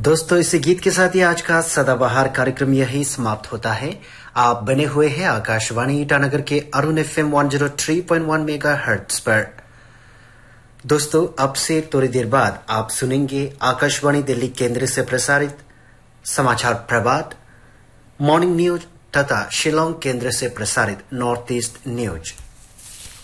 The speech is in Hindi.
दोस्तों, इसी गीत के साथ ही आज का सदाबहार कार्यक्रम यही समाप्त होता है। आप बने हुए हैं आकाशवाणी ईटानगर के अरुण FM 103.1 मेगाहर्ट्ज पर। दोस्तों, अब से थोड़ी देर बाद आप सुनेंगे आकाशवाणी दिल्ली केंद्र से प्रसारित समाचार प्रभात, मॉर्निंग न्यूज तथा शिलोंग केंद्र से प्रसारित नॉर्थ ईस्ट न्यूज।